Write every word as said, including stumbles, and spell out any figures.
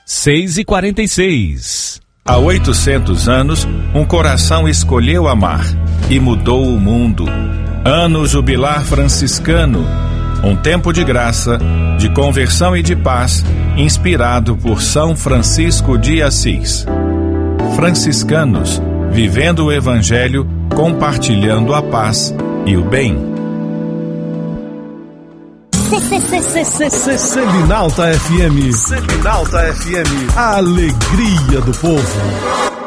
seis e quarenta e seis. Há oitocentos anos, um coração escolheu amar e mudou o mundo. Ano jubilar franciscano, um tempo de graça, de conversão e de paz, inspirado por São Francisco de Assis. Franciscanos, vivendo o Evangelho, compartilhando a paz e o bem. Selinalta F M. Selinalta F M. A alegria do povo.